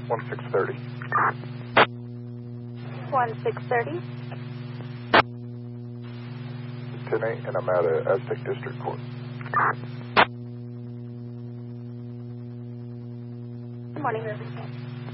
1630. 1630. 10-8, and I'm at Aztec District Court. Good morning, Riverside.